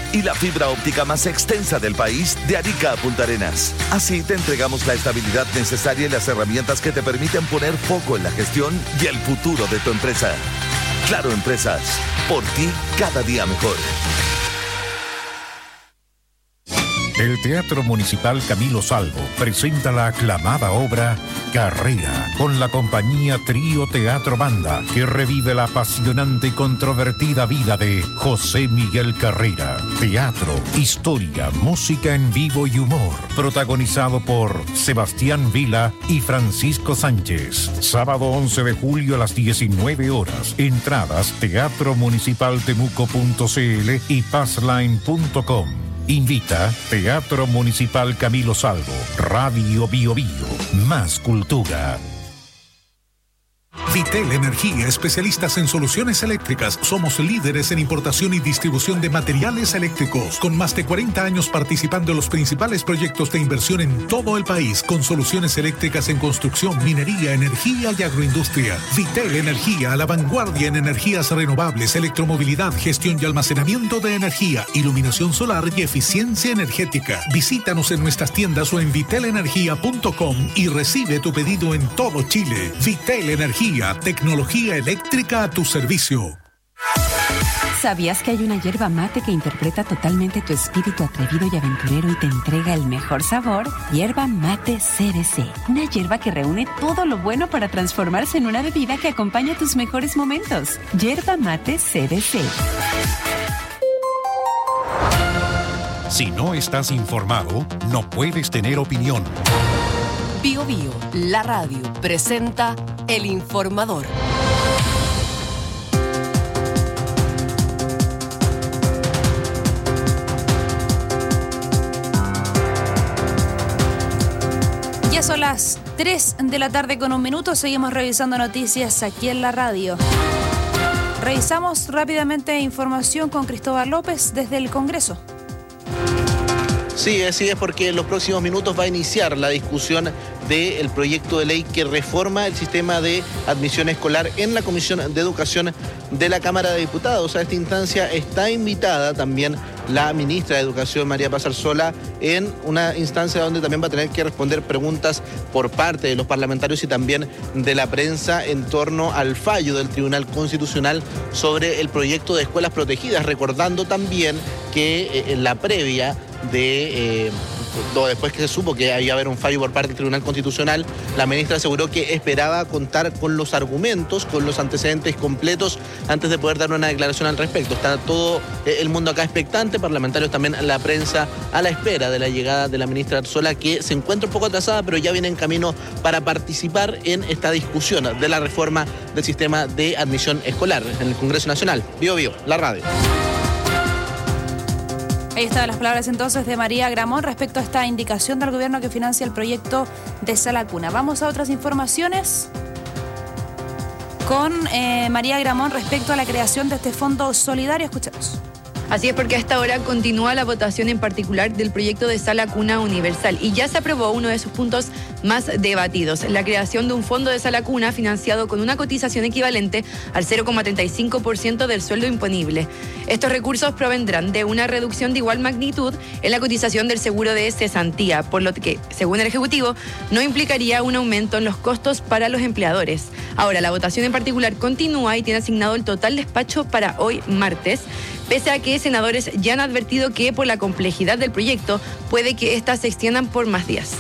y la fibra óptica más extensa del país de Arica a Punta Arenas. Así te entregamos la estabilidad necesaria y las herramientas que te permiten poner foco en la gestión y el futuro de tu empresa. Claro Empresas, por ti cada día mejor. El Teatro Municipal Camilo Salvo presenta la aclamada obra Carrera, con la compañía Trío Teatro Banda, que revive la apasionante y controvertida vida de José Miguel Carrera. Teatro, historia, música en vivo y humor. Protagonizado por Sebastián Vila y Francisco Sánchez. Sábado 11 de julio a las 19 horas. Entradas teatromunicipaltemuco.cl y passline.com. Invita Teatro Municipal Camilo Salvo, Radio Bio Bio, más cultura. Vitel Energía, especialistas en soluciones eléctricas. Somos líderes en importación y distribución de materiales eléctricos, con más de 40 años participando en los principales proyectos de inversión en todo el país, con soluciones eléctricas en construcción, minería, energía y agroindustria. Vitel Energía, a la vanguardia en energías renovables, electromovilidad, gestión y almacenamiento de energía, iluminación solar y eficiencia energética. Visítanos en nuestras tiendas o en vitelenergia.com y recibe tu pedido en todo Chile. Vitel Energía, tecnología eléctrica a tu servicio. ¿Sabías que hay una yerba mate que interpreta totalmente tu espíritu atrevido y aventurero y te entrega el mejor sabor? Yerba mate CBC. Una yerba que reúne todo lo bueno para transformarse en una bebida que acompaña tus mejores momentos. Yerba mate CBC. Si no estás informado, no puedes tener opinión. Bio Bio, la radio, presenta El Informador. Ya son las 3 de la tarde con un minuto. Seguimos revisando noticias aquí en la radio. Revisamos rápidamente información con Cristóbal López desde el Congreso. Sí, así es, porque en los próximos minutos va a iniciar la discusión del proyecto de ley que reforma el sistema de admisión escolar en la Comisión de Educación de la Cámara de Diputados. A esta instancia está invitada también la ministra de Educación, María Paz Arzola, en una instancia donde también va a tener que responder preguntas por parte de los parlamentarios y también de la prensa en torno al fallo del Tribunal Constitucional sobre el proyecto de escuelas protegidas, recordando también que en la previa después que se supo que iba a haber un fallo por parte del Tribunal Constitucional, la ministra aseguró que esperaba contar con los argumentos, con los antecedentes completos antes de poder dar una declaración al respecto. Está todo el mundo acá expectante, parlamentarios también, la prensa a la espera de la llegada de la ministra Arzola, que se encuentra un poco atrasada, pero ya viene en camino para participar en esta discusión de la reforma del sistema de admisión escolar en el Congreso Nacional. Bio Bio, la radio. Ahí estaban las palabras entonces de María Gramón respecto a esta indicación del gobierno que financia el proyecto de Sala Cuna. Vamos a otras informaciones con María Gramón respecto a la creación de este fondo solidario. Escuchemos. Así es, porque a esta hora continúa la votación en particular del proyecto de Sala Cuna Universal y ya se aprobó uno de sus puntos más debatidos, la creación de un fondo de Sala Cuna financiado con una cotización equivalente al 0,35% del sueldo imponible. Estos recursos provendrán de una reducción de igual magnitud en la cotización del seguro de cesantía, por lo que, según el Ejecutivo, no implicaría un aumento en los costos para los empleadores. Ahora, la votación en particular continúa y tiene asignado el total despacho para hoy martes, pese a que senadores ya han advertido que por la complejidad del proyecto puede que éstas se extiendan por más días.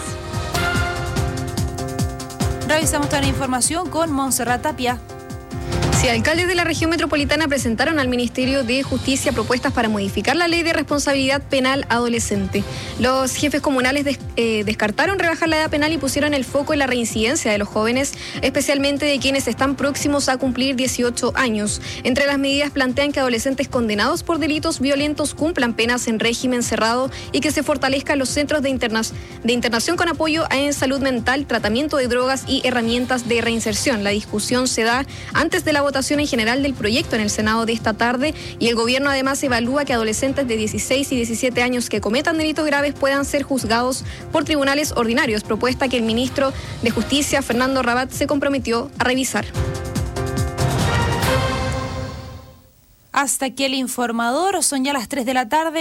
Revisamos toda la información con Montserrat Tapia. Sí, alcaldes de la región metropolitana presentaron al Ministerio de Justicia propuestas para modificar la ley de responsabilidad penal adolescente. Los jefes comunales descartaron rebajar la edad penal y pusieron el foco en la reincidencia de los jóvenes, especialmente de quienes están próximos a cumplir 18 años. Entre las medidas plantean que adolescentes condenados por delitos violentos cumplan penas en régimen cerrado y que se fortalezcan los centros de internación con apoyo en salud mental, tratamiento de drogas y herramientas de reinserción. La discusión se da antes de la votación en general del proyecto en el Senado de esta tarde y el gobierno además evalúa que adolescentes de 16 y 17 años que cometan delitos graves puedan ser juzgados por tribunales ordinarios, propuesta que el ministro de Justicia, Fernando Rabat, se comprometió a revisar. Hasta aquí el informador, son ya las 3 de la tarde.